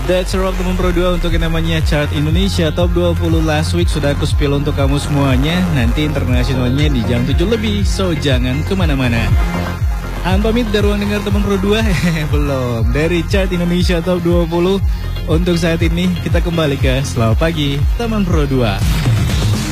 That's Rock teman Pro 2 untuk yang namanya chart Indonesia Top 20 last week. Sudah aku spill untuk kamu semuanya. Nanti internasionalnya di jam 7 lebih, so jangan kemana-mana. Pamit dari ruang dengar teman Pro 2. Belum. Dari chart Indonesia Top 20. Untuk saat ini kita kembali ke Selamat Pagi teman Pro 2.